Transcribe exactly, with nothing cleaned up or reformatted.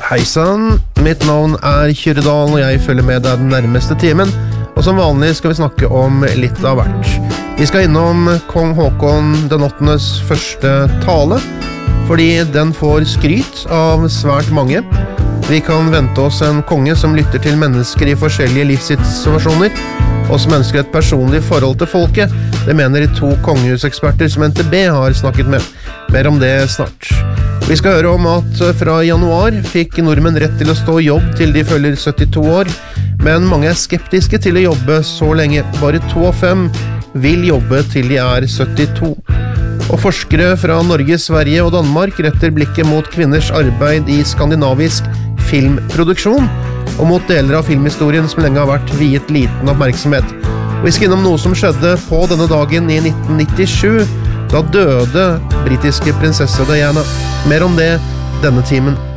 Heisan, mitt navn er Kyrre Dahl, og jeg følger med deg den nærmeste timen. Og som vanlig skal vi snakke om litt av hvert. Vi skal innom kong Håkon den åttendes første tale, fordi den får skryt av svært mange. Vi kan vente oss en konge som lytter til mennesker i forskjellige livssituasjoner, og som ønsker et personlig forhold til folket. Det mener de to kongehuseksperter som N T B har snakket med. Mer om det snart. Vi skal høre om at fra januar fikk nordmenn rett til å stå i jobb til de følger syttito år, men mange er skeptiske til å jobbe så lenge. Bare to av fem vil jobbe til de er syttito. Og forskere fra Norge, Sverige og Danmark retter blikket mot kvinners arbeid i skandinavisk filmproduksjon, og mot deler av filmhistorien som lenge har vært viet liten oppmerksomhet. Og vi skal innom noe som skjedde på denne dagen i nitten nittisju, da døde britiske prinsesse Diana. Mer om det denne timen.